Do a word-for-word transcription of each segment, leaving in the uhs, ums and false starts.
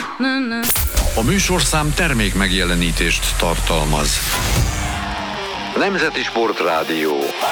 A műsorszám termék megjelenítést tartalmaz. Nemzeti Sportrádió.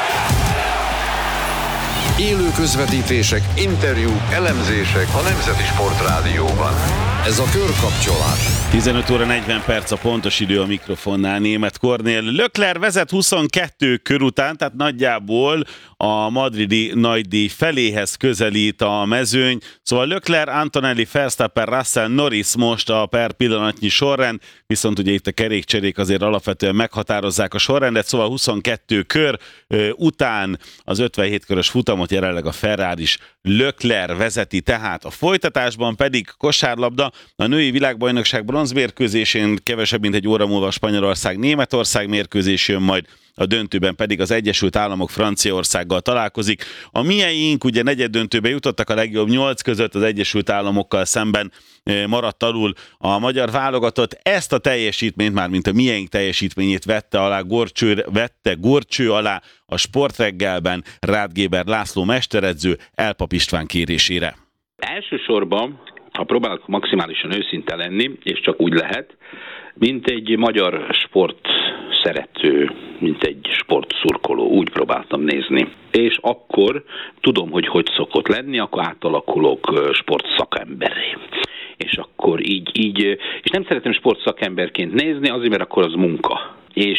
Élő közvetítések, interjúk, elemzések a Nemzeti Sportrádióban. Ez a körkapcsolás. tizenöt óra negyven perc a pontos idő, a mikrofonnál Németh Kornél. Leclerc vezet huszonkettő kör után, tehát nagyjából a madridi nagydíj feléhez közelít a mezőny. Szóval Leclerc, Antonelli, Verstappen, Russell, Norris most a per pillanatnyi sorrend, viszont ugye itt a kerékcserék azért alapvetően meghatározzák a sorrendet, szóval huszonkettő kör után az ötvenhét körös futamot jelenleg a Ferrari is Leclerc vezeti, tehát a folytatásban pedig kosárlabda, a női világbajnokság bronzmérkőzésén kevesebb mint egy óra múlva Spanyolország-Németország mérkőzés jön, majd a döntőben pedig az Egyesült Államok Franciaországgal találkozik. A mieink ugye negyeddöntőbe jutottak, a legjobb nyolc között, az Egyesült Államokkal szemben maradt alul a magyar válogatott. Ezt a teljesítményt, már mint a mieink teljesítményét vette alá Gorcső, vette Gorcső alá a Sportreggelben Ráth Géber László mesteredző Elpap István kérésére. Elsősorban, ha próbálok maximálisan őszinte lenni, és csak úgy lehet, mint egy magyar sport szerető, mint egy sportszurkoló, úgy próbáltam nézni. És akkor tudom, hogy hogy szokott lenni, akkor átalakulok sportszakemberré. És akkor így, így, és nem szeretem sportszakemberként nézni, azért, mert akkor az munka. És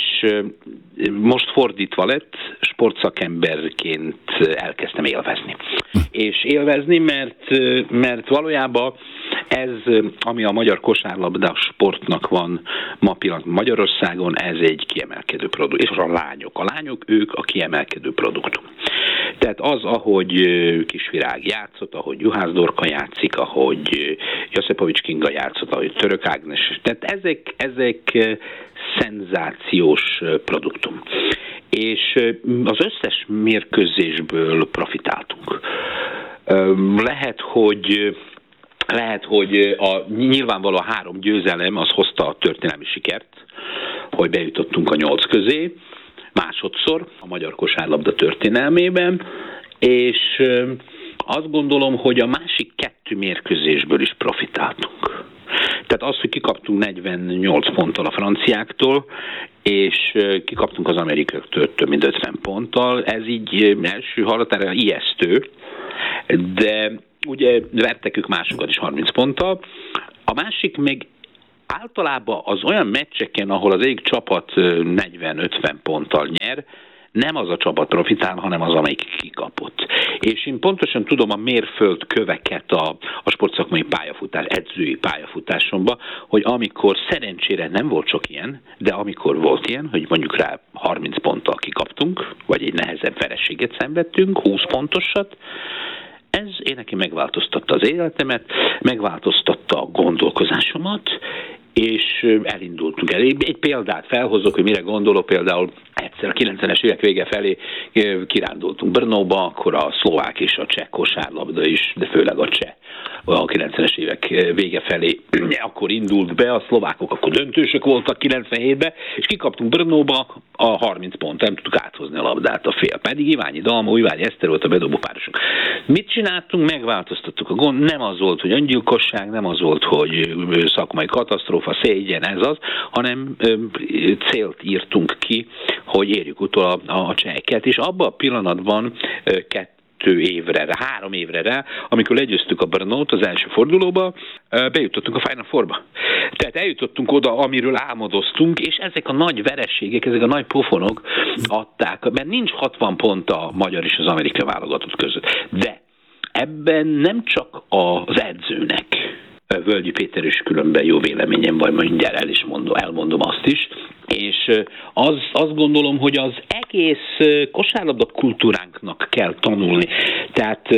most fordítva lett, sportszakemberként elkezdtem élvezni. És élvezni, mert, mert valójában ez, ami a magyar kosárlabda sportnak van ma pillanatban Magyarországon, ez egy kiemelkedő produktum. És a lányok, a lányok, ők a kiemelkedő produktum. Tehát az, ahogy Kisvirág játszott, ahogy Juhász Dorka játszik, ahogy Joszepovics Kinga játszott, ahogy Török Ágnes, tehát ezek, ezek szenzációs produktum. És az összes mérkőzésből profitáltunk. Lehet, hogy Lehet, hogy a nyilvánvaló a három győzelem az hozta a történelmi sikert, hogy bejutottunk a nyolc közé, másodszor a magyar kosárlabda történelmében, és azt gondolom, hogy a másik kettő mérkőzésből is profitáltunk. Tehát az, hogy kikaptunk negyvennyolc ponttal a franciáktól, és kikaptunk az amerikaiaktól több mint ötven ponttal, ez így első hallatára ijesztő, de ugye vertek ők másokat is harminc ponttal. A másik még általában az olyan meccseken, ahol az egyik csapat negyven-ötven ponttal nyer, nem az a csapat profitál, hanem az, amelyik kikapott. És én pontosan tudom a mérföldköveket a, a sportszakmai pályafutás, edzői pályafutásomban, hogy amikor szerencsére nem volt sok ilyen, de amikor volt ilyen, hogy mondjuk rá harminc ponttal kikaptunk, vagy egy nehezebb vereséget szenvedtünk, húsz pontosat, ez én neki megváltoztatta az életemet, megváltoztatta a gondolkozásomat, és elindultunk el. Egy példát felhozok, hogy mire gondolok, például egyszer a kilencvenes évek vége felé kirándultunk Brnóba, akkor a szlovák és a cseh kosárlabda is, de főleg a cseh a kilencvenes évek vége felé akkor indult be, a szlovákok akkor döntősök voltak kilencvenhétben, és kikaptunk Brnóba a harminc pont, nem tudtuk áthozni a labdát a fél. Pedig Iványi Dalma, Iványi Eszter volt a bedobó párosunk. Mit csináltunk? Megváltoztattuk a gond. Nem az volt, hogy öngyilkosság, nem az volt, hogy szakmai katasztrófa, szégyen, ez az, hanem célt írtunk ki, hogy érjük utol a, a, a cseheket, és abban a pillanatban kettő évre, három évre rá, amikor legyőztük a Brnót az első fordulóba, bejutottunk a Final Fourba. Tehát eljutottunk oda, amiről álmodoztunk, és ezek a nagy vereségek, ezek a nagy pofonok adták, mert nincs hatvan pont a magyar és az amerikai válogatott között. De ebben nem csak az edzőnek, Völgyi Péter is különben jó véleményem, vagy mindjárt el is mondom, elmondom azt is, és az, azt gondolom, hogy az egész kosárlabda kultúránknak kell tanulni. Tehát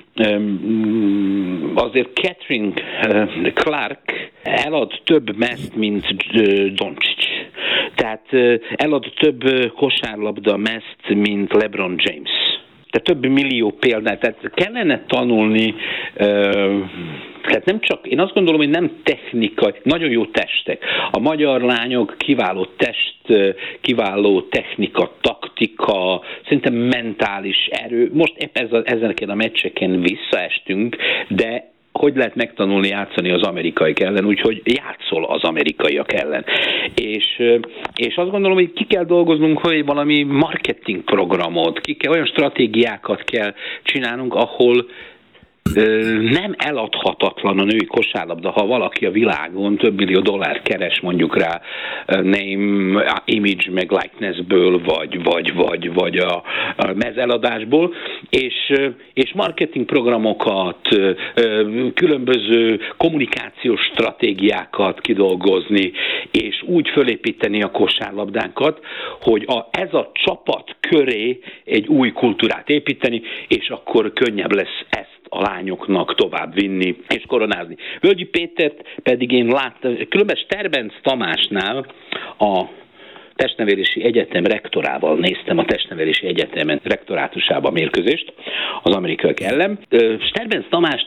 azért Catherine Clark elad több mezt, mint Doncic. Tehát elad több kosárlabda mezt, mint LeBron James. Tehát több millió példát, tehát kellene tanulni, tehát nem csak, én azt gondolom, hogy nem technika, nagyon jó testek. A magyar lányok kiváló test, kiváló technika, taktika, szerintem mentális erő. Most épp ezzel, ezeken a meccseken visszaestünk, de hogy lehet megtanulni játszani az amerikaiak ellen, úgyhogy játszol az amerikaiak ellen. És, és azt gondolom, hogy ki kell dolgoznunk, hogy valami marketing programot, ki kell, olyan stratégiákat kell csinálnunk, ahol nem eladhatatlan a női kosárlabda, ha valaki a világon több millió dollár keres mondjuk rá name, image, meg likenessből, vagy, vagy, vagy, vagy a, a mezeladásból, és, és marketing programokat, különböző kommunikációs stratégiákat kidolgozni, és úgy fölépíteni a kosárlabdánkat, hogy a, ez a csapat köré egy új kultúrát építeni, és akkor könnyebb lesz ezt a lányoknak tovább vinni és koronázni. Völgyi Pétert pedig én láttam, különben Sterbenc Tamásnál a Testnevelési Egyetem rektorával néztem a Testnevelési Egyetemen rektorátusában mérkőzést az amerikaiak ellen. Sterbenc Tamást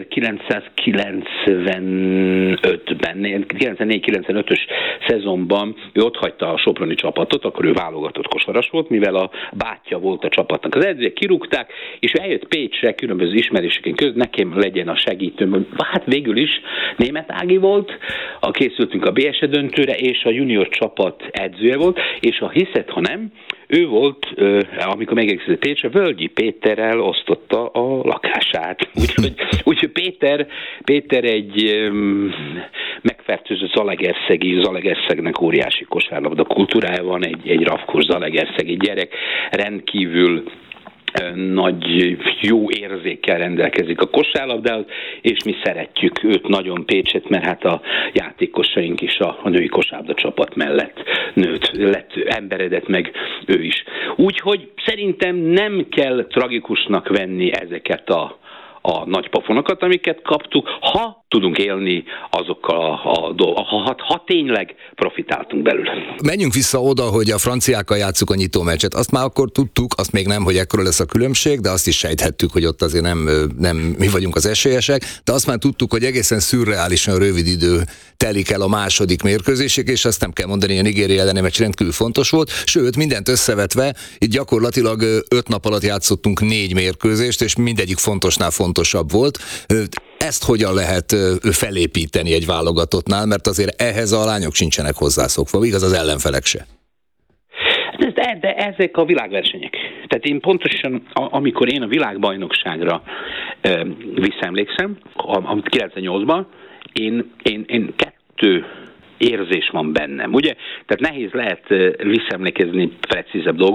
ezerkilencszázkilencvenötben, kilencvennégy kilencvenötös szezonban ő ott hagyta a soproni csapatot, akkor ő válogatott kosaras volt, mivel a bátyja volt a csapatnak. Az edzők kirúgták, és ő eljött Pécsre különböző ismeréseken között, nekem legyen a segítőm. Hát végül is Németh Ági volt, a készültünk a bé es e döntőre, és a junior csapat edzője volt, és ha hiszed, ha nem, ő volt, amikor megérkezett Pécsre, Völgyi Péterrel osztotta a lakását. Úgyhogy, úgyhogy Péter, Péter egy um, megfertőzött zalaegerszegi, Zalaegerszegnek óriási kosárlabda kultúrája van, egy, egy rafkos zalaegerszegi gyerek, rendkívül nagy jó érzékkel rendelkezik a kosárlabdához, és mi szeretjük őt nagyon Pécset, mert hát a játékosaink is a, a női kosárlabda csapat mellett nőtt, lett, emberedett meg ő is. Úgyhogy szerintem nem kell tragikusnak venni ezeket a a nagy pofonokat, amiket kaptuk, ha tudunk élni azokkal a, a dolgokkal, ha, ha tényleg profitáltunk belőle. Menjünk vissza oda, hogy a franciákkal játsszuk a nyitómeccset. Azt már akkor tudtuk, azt még nem, hogy ekkora lesz a különbség, de azt is sejthettük, hogy ott azért nem, nem mi vagyunk az esélyesek, de azt már tudtuk, hogy egészen szürreálisan rövid idő telik el a második mérkőzésig, és azt nem kell mondani, hogy a nigériai elleni meccs rendkívül fontos volt, sőt, mindent összevetve, itt gyakorlatilag öt nap alatt játszottunk négy mérkőzést, és mindegyik fontosnál fontosabb volt. Ezt hogyan lehet felépíteni egy válogatottnál, mert azért ehhez a lányok sincsenek hozzászokva, igaz az ellenfelek se. De, de ezek a világversenyek. Tehát én pontosan, amikor én a világbajnokságra e, visszaemlékszem, amit kilencvennyolcban, én, én, én kettő érzés van bennem, ugye? Tehát nehéz lehet visszaemlékezni precízebb dolgok.